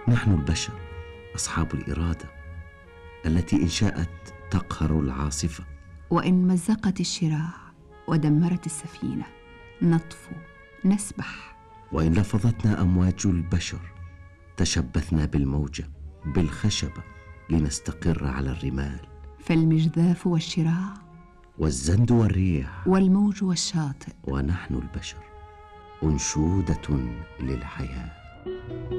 نحن البشر أصحاب الإرادة التي إن شاءت تقهر العاصفة، وإن مزقت الشراع ودمرت السفينة نطفو نسبح، وإن لفظتنا أمواج البشر تشبثنا بالموجة بالخشبة لنستقر على الرمال. فالمجذاف والشراع والزند والريح والموج والشاطئ، ونحن البشر أنشودة للحياة.